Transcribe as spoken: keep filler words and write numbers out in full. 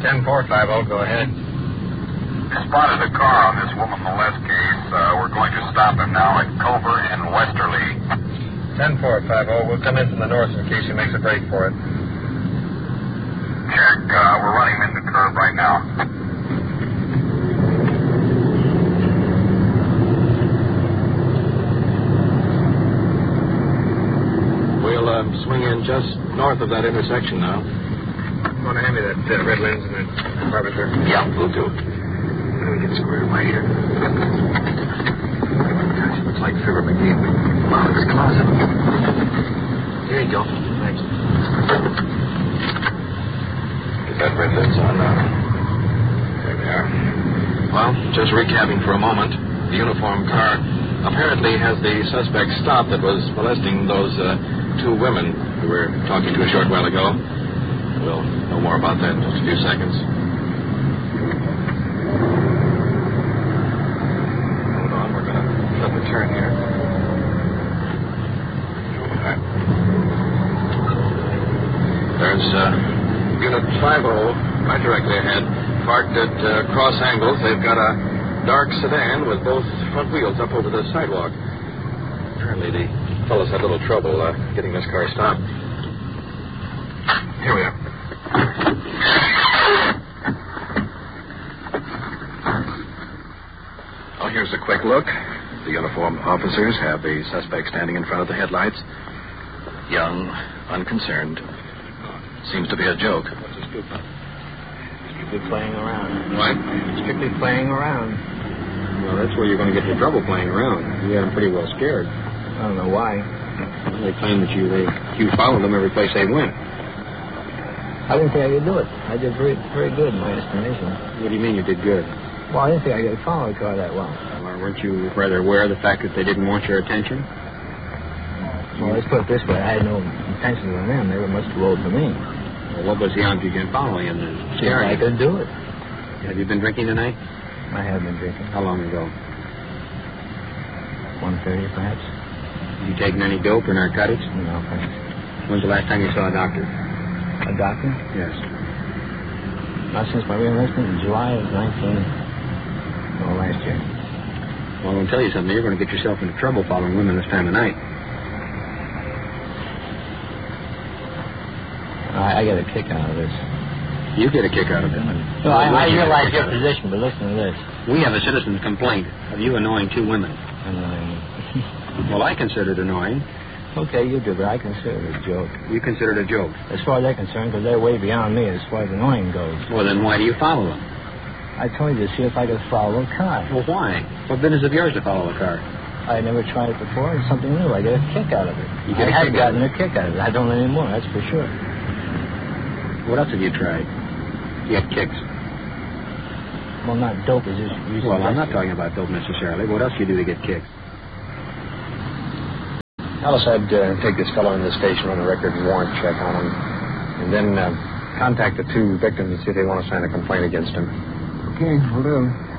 ten four five oh, go ahead. Spotted a car on this woman molest case. Uh, we're going to stop him now at Culver and Westerly. ten four five oh, we'll come in from the north in case he makes a break for it. Check. Uh, we're running him in the curve right now. We'll uh, swing in just north of that intersection now. Want to hand me that uh, red lens and that compartment there? Yeah, we'll do. Let me get squared away here. Gosh, looks like Fibber McGee. Wow, this closet. Here you go. Thanks. Get that red lens on now. There we are. Well, just recapping for a moment. The uniformed car apparently has the suspect stopped that was molesting those uh, two women we were talking to a short while ago. We'll know more about that in just a few seconds. Hold on, we're going to flip a turn here. Okay. There's uh, Unit five oh right directly ahead, parked at uh, cross angles. They've got a dark sedan with both front wheels up over the sidewalk. Apparently the fellows had a little trouble uh, getting this car stopped. Here we are. Oh, here's a quick look. The uniformed officers have the suspect standing in front of the headlights. Young, unconcerned. Seems to be a joke. What's the scoop on? Strictly playing around. What? Strictly playing around. Well, that's where you're going to get your trouble playing around. You had them pretty well scared. I don't know why. Well, they claim that you they, you followed them every place they went. I didn't think I could do it. I did very, very good in my estimation. What do you mean you did good? Well, I didn't think I could follow the car that well. Well, weren't you rather aware of the fact that they didn't want your attention? Well, let's put it this way. I had no intentions on them. They were much too old for me. Well, what was the object in following and scaring I you? could do it. Have you been drinking tonight? I have been drinking. How long ago? one thirty, perhaps. Have you taken any dope or narcotics? No, thanks. When's the last time you saw a doctor? A doctor? Yes. Not since my re-enlistment in July of nineteen... Well, last year. Well, I'll tell you something. You're going to get yourself into trouble following women this time of night. I, I get a kick out of this. You get a kick out of it. No, I, I realize your position, but listen to this. We have a citizen's complaint of you annoying two women. Annoying. Well, I consider it annoying. Okay, you do, but I consider it a joke. You consider it a joke. As far as they're concerned, because they're way beyond me as far as annoying goes. Well, then why do you follow them? I told you to see if I could follow a car. Well, why? What business of yours to follow a car? I never tried it before. It's something new. I get a kick out of it. You get I a have kick out gotten of a kick out of it. I don't anymore, that's for sure. What else have you tried? You get kicks. Well, not dope as you Well, I'm not talking about dope necessarily. What else do you do to get kicks? Alice, I'd uh, take this fellow in the station, run a record and warrant check on him, and then uh, contact the two victims and see if they want to sign a complaint against him. Okay, we'll do.